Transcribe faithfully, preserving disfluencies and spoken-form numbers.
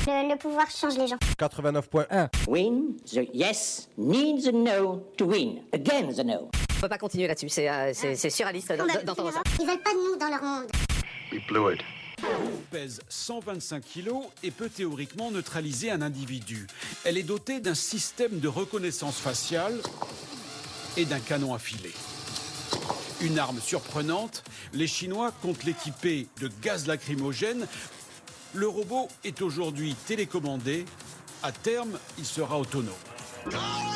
Le, le pouvoir change les gens. quatre-vingt-neuf point un. Win the yes needs a no to win. Again the no. On peut pas continuer là-dessus, c'est euh, c'est surréaliste d'entendre ça. Ils veulent pas de nous dans leur monde. We blew it. Pèse cent vingt-cinq kilos et peut théoriquement neutraliser un individu. Elle est dotée d'un système de reconnaissance faciale et d'un canon à filet. Une arme surprenante, les Chinois comptent l'équiper de gaz lacrymogène. Le robot est aujourd'hui télécommandé. À terme, il sera autonome.